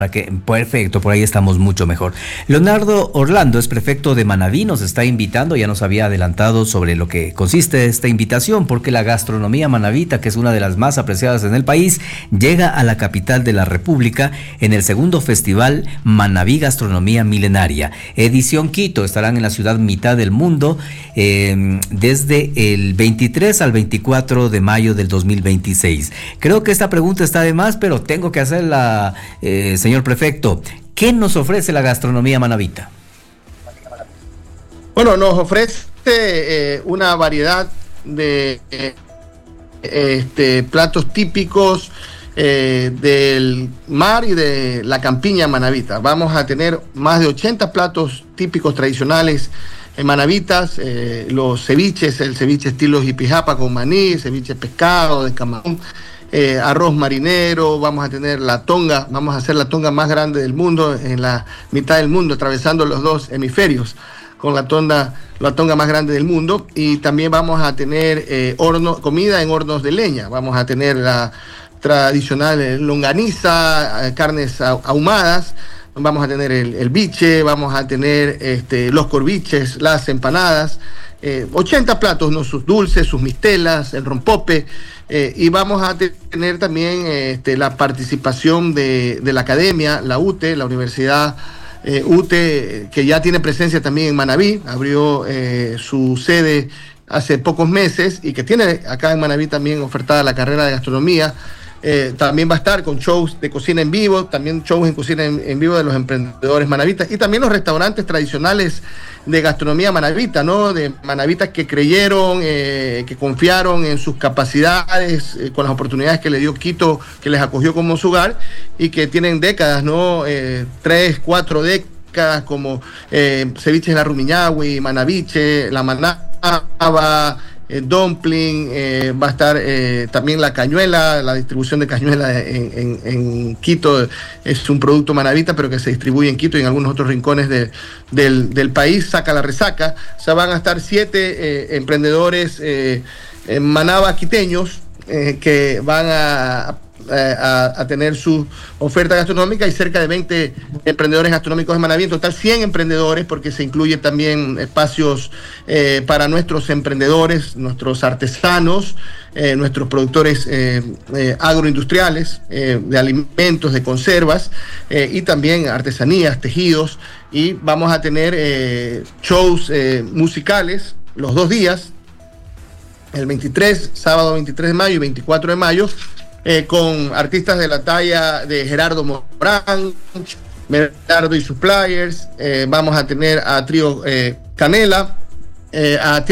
Perfecto, por ahí estamos mucho mejor. Leonardo Orlando es prefecto de Manabí, nos está invitando, ya nos había adelantado sobre lo que consiste esta invitación, porque la gastronomía manabita, que es una de las más apreciadas en el país, llega a la capital de la República en el segundo festival Manabí Gastronomía Milenaria. Edición Quito, estarán en la ciudad mitad del mundo desde el 23 al 24 de mayo del 2026. Creo que esta pregunta está de más, pero tengo que hacerla, señor prefecto. ¿Qué nos ofrece la gastronomía manabita? Bueno, nos ofrece una variedad de platos típicos del mar y de la campiña manabita. Vamos a tener más de 80 platos típicos tradicionales manabitas, los ceviches, el ceviche estilo jipijapa con maní, ceviche pescado, de camarón, arroz marinero, vamos a tener la tonga, vamos a hacer la tonga más grande del mundo, en la mitad del mundo, atravesando los dos hemisferios, con la tonga más grande del mundo. Y también vamos a tener comida en hornos de leña, vamos a tener la tradicional longaniza, carnes ahumadas, vamos a tener el biche, vamos a tener los corviches, las empanadas, 80 platos, ¿no? Sus dulces, sus mistelas, el rompope, y vamos a tener también la participación de la academia, la UTE, la Universidad UTE, que ya tiene presencia también en Manabí, abrió su sede hace pocos meses y que tiene acá en Manabí también ofertada la carrera de gastronomía. También va a estar con shows de cocina en vivo, también shows en cocina en vivo de los emprendedores manabitas y también los restaurantes tradicionales de gastronomía manabita, ¿no? De manabitas que creyeron, que confiaron en sus capacidades, con las oportunidades que le dio Quito, que les acogió como su hogar y que tienen décadas, ¿no? 3, 4 décadas como ceviches la Rumiñahui, Manaviche, la Manaba, dumpling, va a estar también la cañuela, la distribución de cañuela en Quito es un producto manabita, pero que se distribuye en Quito y en algunos otros rincones del país, saca la resaca. O sea, van a estar 7 emprendedores manaba quiteños que van a tener su oferta gastronómica y cerca de 20 emprendedores gastronómicos de Manabí, en total 100 emprendedores, porque se incluye también espacios para nuestros emprendedores, nuestros artesanos, nuestros productores agroindustriales de alimentos, de conservas y también artesanías, tejidos, y vamos a tener shows musicales los 2 días, el 23, sábado 23 de mayo y 24 de mayo, con artistas de la talla de Gerardo Morán, Merardo y sus Players. Vamos a tener a Trío Canela, a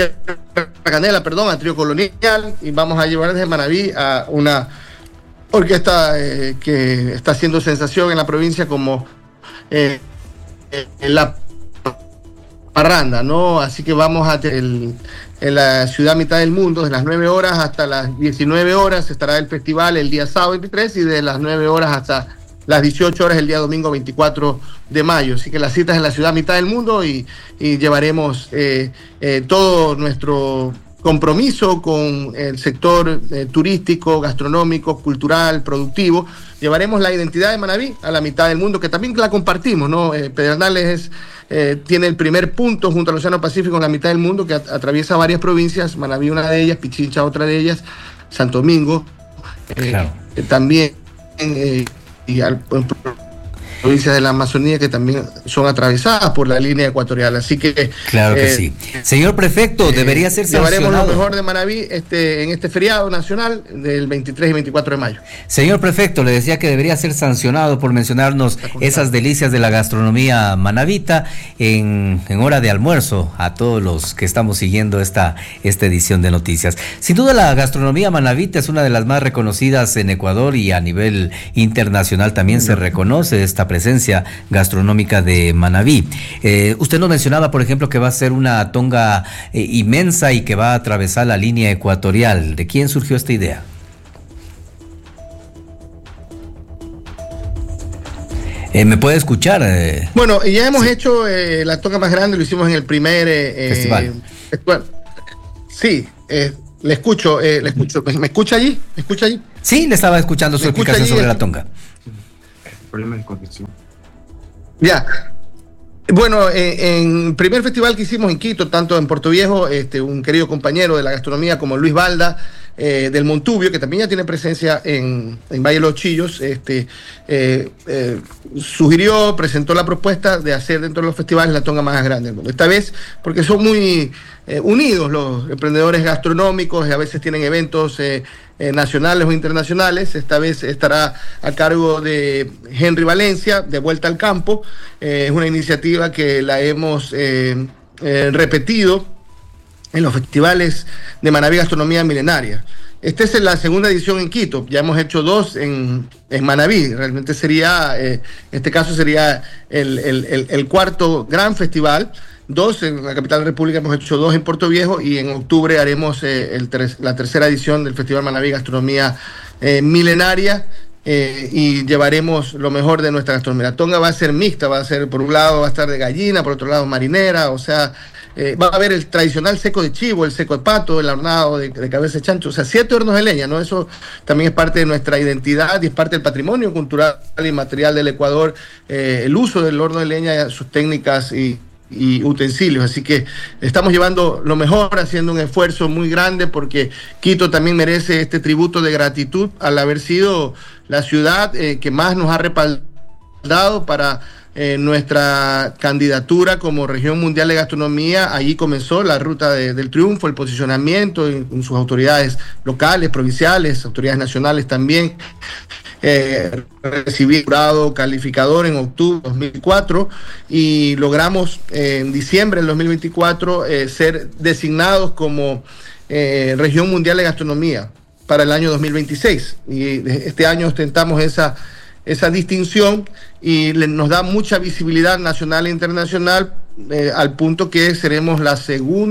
Trío Colonial, y vamos a llevar desde Manabí a una orquesta que está haciendo sensación en la provincia como La Parranda, ¿no? Así que vamos a tener en la ciudad mitad del mundo, de las 9 horas hasta las 19 horas estará el festival el día sábado 23 y de las 9 horas hasta las 18 horas el día domingo 24 de mayo. Así que las citas en la ciudad mitad del mundo y llevaremos todo nuestro compromiso con el sector turístico, gastronómico, cultural, productivo. Llevaremos la identidad de Manabí a la mitad del mundo, que también la compartimos, ¿no? Pedernales tiene el primer punto junto al Océano Pacífico en la mitad del mundo, que atraviesa varias provincias, Manabí una de ellas, Pichincha otra de ellas, Santo Domingo, claro. También y provincias de la Amazonía que también son atravesadas por la línea ecuatorial, así que claro que sí. Señor prefecto, debería ser sancionado. Llevaremos lo mejor de Manabí en este feriado nacional del 23 y 24 de mayo. Señor prefecto, le decía que debería ser sancionado por mencionarnos esas delicias de la gastronomía manabita en hora de almuerzo a todos los que estamos siguiendo esta edición de noticias. Sin duda la gastronomía manabita es una de las más reconocidas en Ecuador y a nivel internacional también se reconoce esta presencia gastronómica de Manabí. Usted nos mencionaba, por ejemplo, que va a ser una tonga inmensa y que va a atravesar la línea ecuatorial. ¿De quién surgió esta idea? ¿Me puede escuchar? Bueno, ya hemos hecho la tonga más grande, lo hicimos en el primer festival. Sí, le escucho. ¿Me escucha allí? ¿Me escucha allí? Sí, le estaba escuchando su explicación sobre la tonga. problemas de conexión. Ya. Bueno, en primer festival que hicimos en Quito, tanto en Puerto Viejo, un querido compañero de la gastronomía como Luis Balda, del Montubio, que también ya tiene presencia en Valle de los Chillos, sugirió, presentó la propuesta de hacer dentro de los festivales la tonga más grande del mundo. Esta vez, porque son muy unidos los emprendedores gastronómicos, y a veces tienen eventos nacionales o internacionales. Esta vez estará a cargo de Henry Valencia, de Vuelta al Campo. Es una iniciativa que la hemos repetido en los festivales de Manaví Gastronomía Milenaria. Esta es la segunda edición en Quito, ya hemos hecho 2 en Manaví. Realmente sería, este caso sería el cuarto gran festival. 2 en la capital de la República, hemos hecho 2 en Puerto Viejo, y en octubre haremos la tercera edición del Festival Manaví Gastronomía Milenaria, y llevaremos lo mejor de nuestra gastronomía. La tonga va a ser mixta, va a ser, por un lado va a estar de gallina, por otro lado marinera, o sea, va a haber el tradicional seco de chivo, el seco de pato, el hornado de cabeza de chancho, o sea, 7 hornos de leña, ¿no? Eso también es parte de nuestra identidad y es parte del patrimonio cultural y material del Ecuador, el uso del horno de leña, sus técnicas y utensilios. Así que estamos llevando lo mejor, haciendo un esfuerzo muy grande, porque Quito también merece este tributo de gratitud al haber sido la ciudad que más nos ha respaldado para nuestra candidatura como región mundial de gastronomía. Allí comenzó la ruta del triunfo, el posicionamiento en sus autoridades locales, provinciales, autoridades nacionales también. Recibí jurado calificador en octubre de 2004 y logramos en diciembre del 2024 ser designados como región mundial de gastronomía para el año 2026, y este año ostentamos esa distinción, y nos da mucha visibilidad nacional e internacional, al punto que seremos la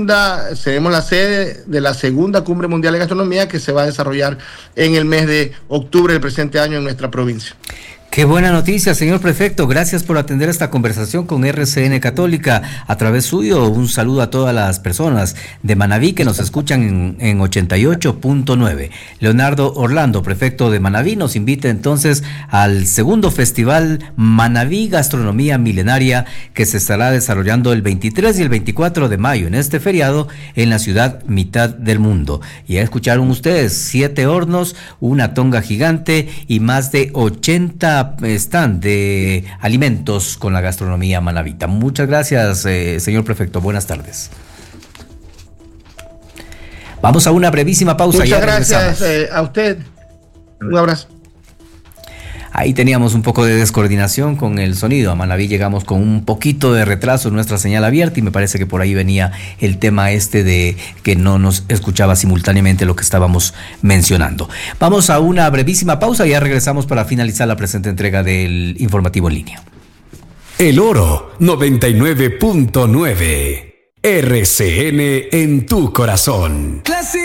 sede de la segunda Cumbre Mundial de Gastronomía, que se va a desarrollar en el mes de octubre del presente año en nuestra provincia. Qué buena noticia, señor prefecto. Gracias por atender esta conversación con RCN Católica. A través suyo, un saludo a todas las personas de Manaví que nos escuchan en 88.9. Leonardo Orlando, prefecto de Manaví, nos invita entonces al segundo festival Manaví Gastronomía Milenaria, que se estará desarrollando el 23 y el 24 de mayo en este feriado en la ciudad mitad del mundo. Y ya escucharon ustedes, 7 hornos, una tonga gigante y más de 80 stand de alimentos con la gastronomía manavita. Muchas gracias, señor prefecto. Buenas tardes. Vamos a una brevísima pausa. Muchas gracias a usted. Un abrazo. Ahí teníamos un poco de descoordinación con el sonido. A Manaví llegamos con un poquito de retraso en nuestra señal abierta, y me parece que por ahí venía el tema de que no nos escuchaba simultáneamente lo que estábamos mencionando. Vamos a una brevísima pausa y ya regresamos para finalizar la presente entrega del informativo en línea. El Oro 99.9. RCN en tu corazón.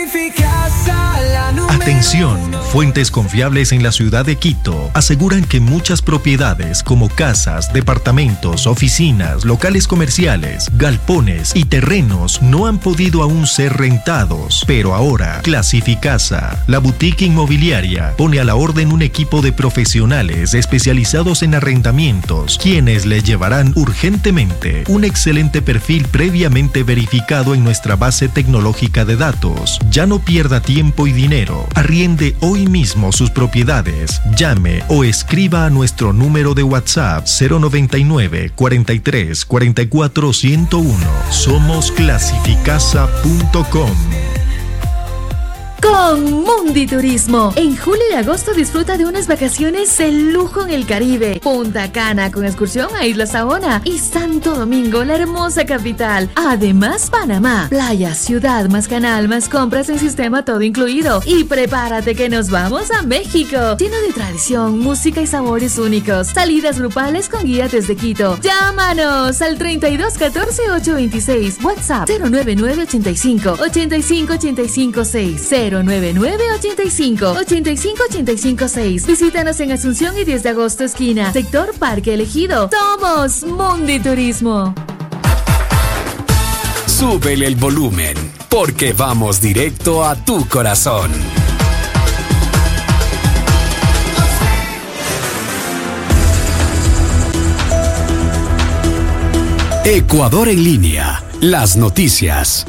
Atención, fuentes confiables en la ciudad de Quito aseguran que muchas propiedades como casas, departamentos, oficinas, locales comerciales, galpones y terrenos no han podido aún ser rentados. Pero ahora, Clasificasa, la boutique inmobiliaria, pone a la orden un equipo de profesionales especializados en arrendamientos, quienes le llevarán urgentemente un excelente perfil previamente verificado en nuestra base tecnológica de datos. Ya no pierda tiempo y dinero. Arriende hoy mismo sus propiedades. Llame o escriba a nuestro número de WhatsApp 099 43 44 101. Somos clasificasa.com. Con Mundi Turismo. En julio y agosto disfruta de unas vacaciones de lujo en el Caribe. Punta Cana con excursión a Isla Saona y Santo Domingo, la hermosa capital. Además, Panamá, playa, ciudad, más canal, más compras en sistema todo incluido. Y prepárate que nos vamos a México, lleno de tradición, música y sabores únicos. Salidas grupales con guía desde Quito. Llámanos al 3214-826. WhatsApp 099-85-85856. 099-85-85856. Visítanos en Asunción y 10 de agosto esquina, sector Parque Elegido. Somos Mundi Turismo. Súbele el volumen, porque vamos directo a tu corazón. Ecuador en línea. Las noticias.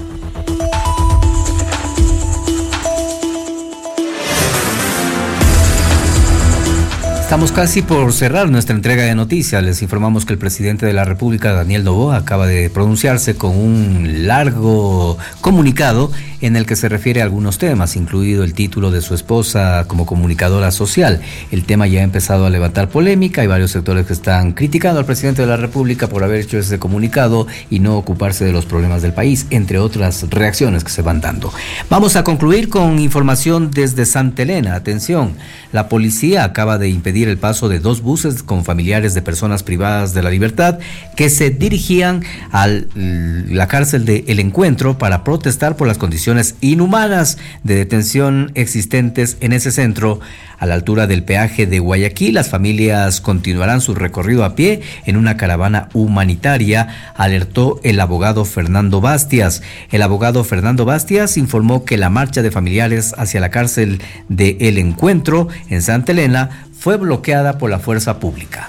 Estamos casi por cerrar nuestra entrega de noticias. Les informamos que el presidente de la República, Daniel Noboa, acaba de pronunciarse con un largo comunicado en el que se refiere a algunos temas, incluido el título de su esposa como comunicadora social. El tema ya ha empezado a levantar polémica. Hay varios sectores que están criticando al presidente de la República por haber hecho ese comunicado y no ocuparse de los problemas del país, entre otras reacciones que se van dando. Vamos a concluir con información desde Santa Elena. Atención, la policía acaba de impedir el paso de 2 buses con familiares de personas privadas de la libertad que se dirigían a la cárcel de El Encuentro para protestar por las condiciones inhumanas de detención existentes en ese centro. A la altura del peaje de Guayaquil, las familias continuarán su recorrido a pie en una caravana humanitaria, alertó el abogado Fernando Bastias. El abogado Fernando Bastias informó que la marcha de familiares hacia la cárcel de El Encuentro en Santa Elena fue bloqueada por la fuerza pública.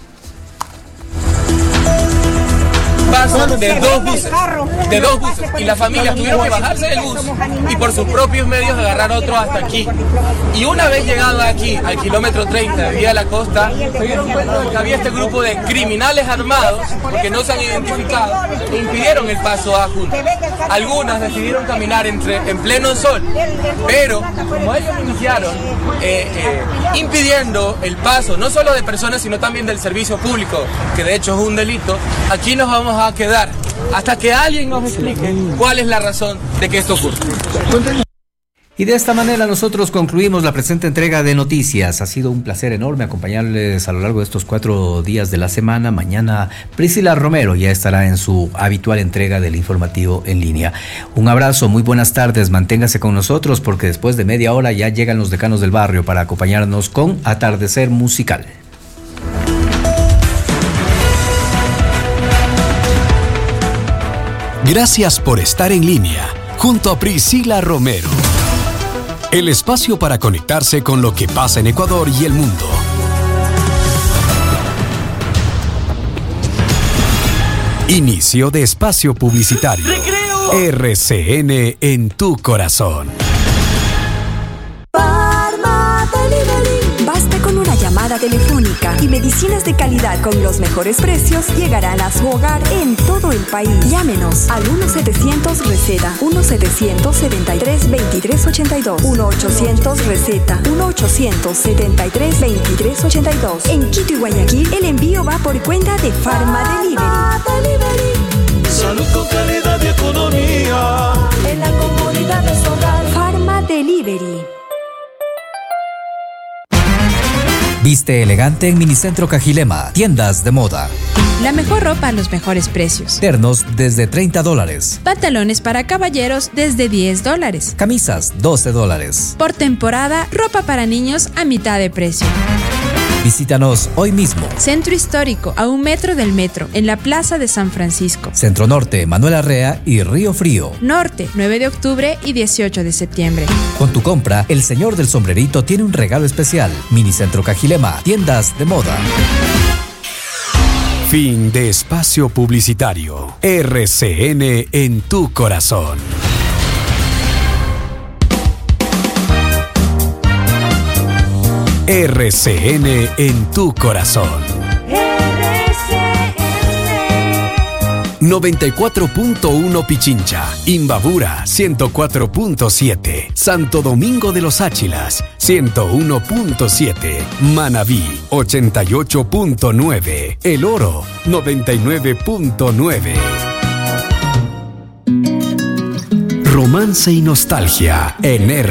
Paso de dos buses y las familias tuvieron que bajarse del bus y por sus propios medios agarrar otro hasta aquí. Y una vez llegado aquí, al kilómetro 30 de Vía de la Costa, se dieron cuenta de que había este grupo de criminales armados que no se han identificado e impidieron el paso a Junta. Algunas decidieron caminar en pleno sol, pero como ellos iniciaron impidiendo el paso no solo de personas sino también del servicio público, que de hecho es un delito, aquí nos vamos a quedar hasta que alguien nos explique cuál es la razón de que esto ocurra. Y de esta manera nosotros concluimos la presente entrega de noticias. Ha sido un placer enorme acompañarles a lo largo de estos 4 días de la semana. Mañana Priscila Romero ya estará en su habitual entrega del informativo en línea. Un abrazo, muy buenas tardes, manténgase con nosotros porque después de media hora ya llegan los decanos del barrio para acompañarnos con Atardecer Musical. Gracias por estar en línea junto a Priscila Romero. El espacio para conectarse con lo que pasa en Ecuador y el mundo. Inicio de espacio publicitario. RCN en tu corazón. Telefónica y medicinas de calidad con los mejores precios llegarán a su hogar en todo el país. Llámenos al 1-700-RECETA, 1-700-73-2382, 1-800-RECETA, 1-800-73-2382. En Quito y Guayaquil, el envío va por cuenta de Pharma Delivery. Salud con calidad y economía. En la comodidad de su hogar. Pharma Delivery. Viste elegante en Minicentro Cajilema, tiendas de moda. La mejor ropa a los mejores precios. Ternos desde $30. Pantalones para caballeros desde $10. Camisas $12. Por temporada, ropa para niños a mitad de precio. Visítanos hoy mismo. Centro Histórico, a 1 metro del metro, en la Plaza de San Francisco. Centro Norte, Manuel Arrea y Río Frío. Norte, 9 de octubre y 18 de septiembre. Con tu compra, el señor del sombrerito tiene un regalo especial. Minicentro Cajilema, tiendas de moda. Fin de espacio publicitario. RCN en tu corazón. RCN en tu corazón. RCN 94.1 Pichincha, Imbabura 104.7, Santo Domingo de los Áchilas 101.7, Manabí 88.9, El Oro 99.9. Romance y nostalgia en